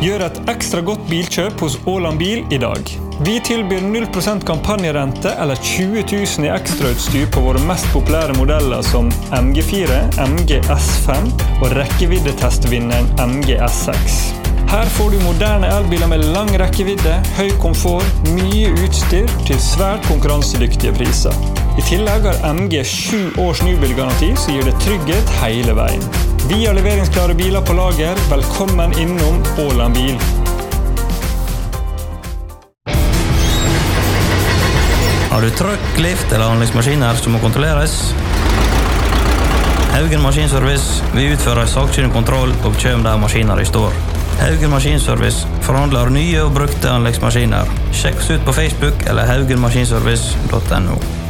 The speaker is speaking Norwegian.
Gjør et ekstra godt bilkjøp hos Åland Bil i dag. Vi tilbyr 0% kampanjerente eller 20 000 i ekstrautstyr på våre mest populære modeller som MG4, MG S5 og rekkeviddetestvinneren MG S6. Her får du moderne elbiler med lang rekkevidde, høy komfort, mye utstyr til svært konkurransedyktige priser. I tillegg har MG 7 års nybilgaranti, så gir det trygghet hele veien. Vi har leveringsklare biler på lager. Velkommen innom Åland Bil. Har du trøkk, lift eller anleggsmaskiner som må kontrolleres? Haugen Maskinservice, vi utfører sakkyndig kontroll og kjøp der maskiner i står. Haugen Maskinservice forhandler nye og brukte anleggsmaskiner. Sjekk oss ut på Facebook eller haugenmaskinservice.no.